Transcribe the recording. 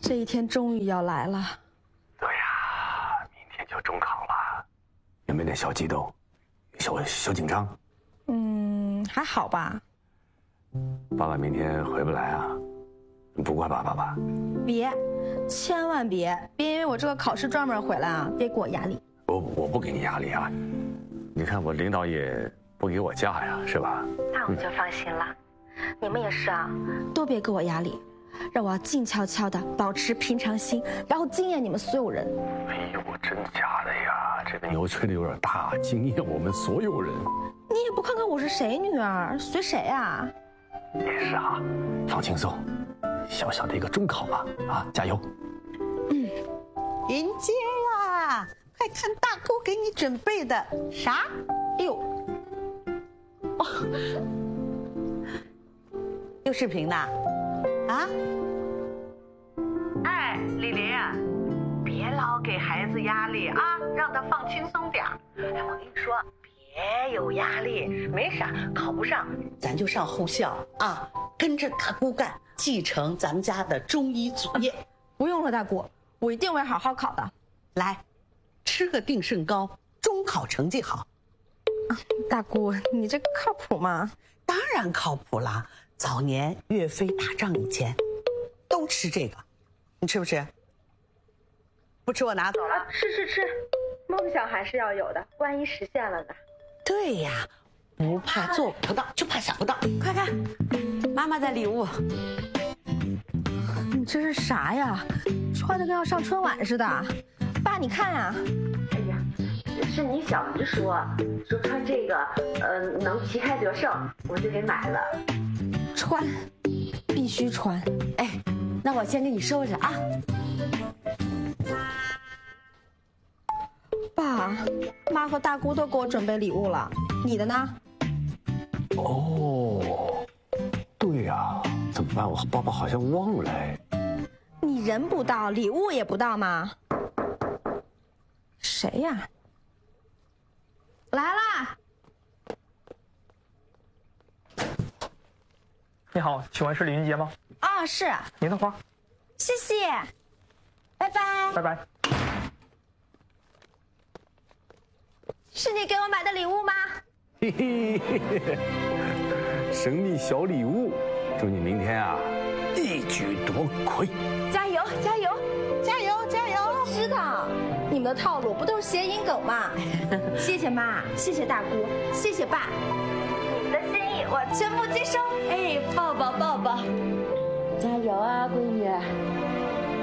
这一天终于要来了。 对呀，明天就中考了，有没有点小激动，小紧张？ 还好吧。 爸爸明天回不来啊，你不怪爸爸吧？ 别，千万别因为我这个考试专门回来啊，别给我压力。 我不给你压力啊，你看我领导也不给我假呀，是吧？ 那我就放心了。你们也是啊，都别给我压力，让我静悄悄的保持平常心，然后惊艳你们所有人。 哎呦，真假的呀？这个牛吹的有点大，惊艳我们所有人。 你也不看看我是谁女儿，随谁啊？ 也是啊，放轻松，小小的一个中考嘛，啊，加油！ 云姐呀，快看大姑给你准备的啥？哎呦，又视频呢？啊？ 哎，李林，别老给孩子压力啊，让他放轻松点儿。哎，我跟你说，别有压力，没啥，考不上咱就上护校啊，跟着大姑干，继承咱们家的中医祖业。 不用了，大姑，我一定会好好考的。 来，吃个定胜膏，中考成绩好。 大姑，你这个靠谱吗？ 当然靠谱啦，早年岳飞打仗以前都吃这个，你吃不吃？不吃我拿走了。 吃，梦想还是要有的，万一实现了呢？ 对呀，不怕做不到，就怕想不到。快看，妈妈的礼物。 你这是啥呀？穿的跟要上春晚似的。爸，你看啊。 哎呀，是你小姨说穿这个，能旗开得胜，我就给买了。 穿，必须穿。 哎，那我先给你收着啊。 爸妈和大姑都给我准备礼物了，你的呢？ 哦，对呀，怎么办？我爸爸好像忘了哎。 你人不到，礼物也不到吗？谁呀？来啦！ 你好，请问是李云杰吗？ 啊，是。 您的花。 谢谢，拜拜。 拜拜。 是你给我买的礼物吗？ 嘿嘿嘿嘿，神秘小礼物，祝你明天啊一举夺魁！ 加油，加油， 加油，加油！ 知道，你们的套路不都是谐音梗吗？谢谢妈，谢谢大姑，谢谢爸，你们的心意我全部接收。 哎，抱抱，加油啊，闺女！